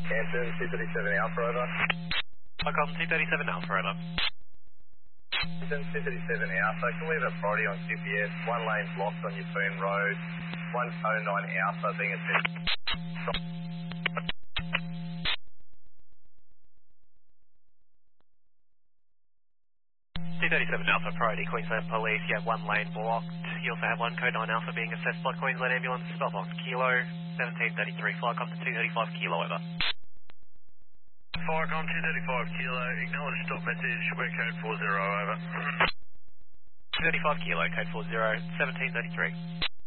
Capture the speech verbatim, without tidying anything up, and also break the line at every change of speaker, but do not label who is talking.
Hampton, two thirty-seven Alpha, over.
Falcon two thirty-seven Alpha, over.
Hampton, two thirty-seven Alpha, can we have a priority on Q P S? One lane blocked on your phone road. one oh nine Alpha being assessed.
two thirty-seven Alpha, priority Queensland Police, you have one lane blocked. You also have one code nine Alpha being assessed by Queensland Ambulance, stop on Kilo, seventeen thirty-three, Flycom to two thirty-five Kilo, over.
Flycom two thirty-five Kilo, acknowledge stop message, we're code four zero, over.
two thirty-five Kilo, code four zero, seventeen thirty-three.